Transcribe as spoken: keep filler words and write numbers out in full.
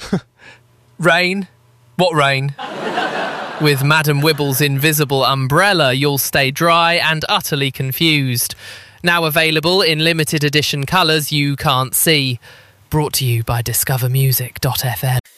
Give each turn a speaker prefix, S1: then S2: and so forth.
S1: Rain? What rain? With Madam Wibble's invisible umbrella, you'll stay dry and utterly confused. Now available in limited edition colours you can't see. Brought to you by discover music dot f m.